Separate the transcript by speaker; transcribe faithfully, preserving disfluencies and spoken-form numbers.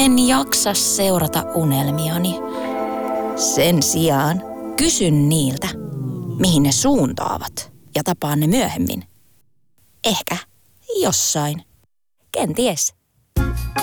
Speaker 1: En jaksa seurata unelmiani. Sen sijaan kysyn niiltä, mihin ne suuntaavat, ja tapaan ne myöhemmin. Ehkä jossain. Kenties.